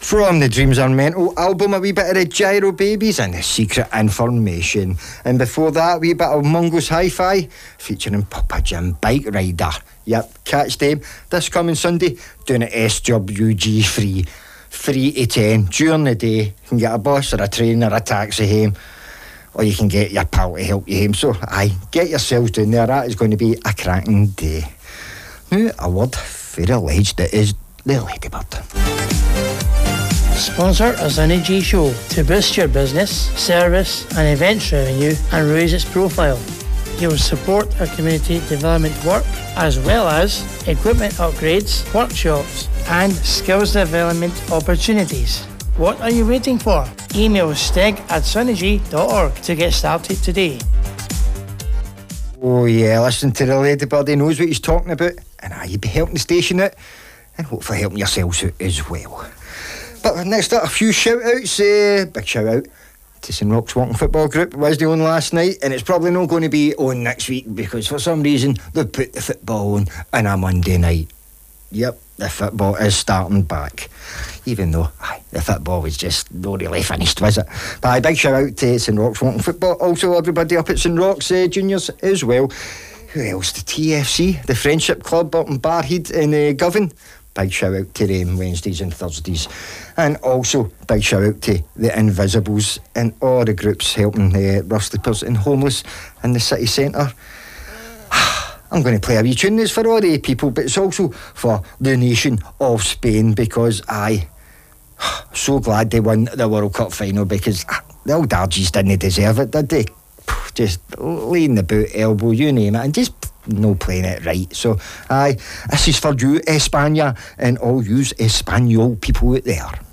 From the Dreams Are Mental album, a wee bit of the Gyro Babies and the Secret Information. And before that, a wee bit of Mungo's Hi-Fi featuring Papa Jim Bike Rider. Yep, catch them this coming Sunday doing it SWG free. 3 to 10 during the day. You can get a bus or a train or a taxi home, or you can get your pal to help you home. So, get yourselves down there. That is going to be a cracking day. Now, a word for the alleged that is the Ladybird. Sponsor a Sonny G show to boost your business, service and events revenue and raise its profile. He will support our community development work as well as equipment upgrades, workshops and skills development opportunities. What are you waiting for? Email stig@sonnyg.org to get started today. Oh yeah, listen to the Ladybird. He knows what he's talking about, and you'll be helping the station out and hopefully helping yourselves out as well. But next up, a few shout-outs. Big shout-out to St Roch's Walking Football Group. It was on last night, and it's probably not going to be on next week because for some reason they've put the football on a Monday night. Yep, the football is starting back. Even though the football was just not really finished, was it? But a big shout-out to St Roch's Walking Football. Also everybody up at St Roch's Juniors as well. Who else? The TFC, the Friendship Club up in Barhead in Govan. Big shout out to them Wednesdays and Thursdays. And also big shout out to the Invisibles and all the groups helping the rough sleepers and homeless in the city centre. I'm going to play a wee tune. It's for all the people, but it's also for the nation of Spain because so glad they won the World Cup final because the old Argies didn't deserve it, did they? Just laying the boot, elbow, you name it, and just no playing it right. So, this is for you, España, and all yous Espanol people out there.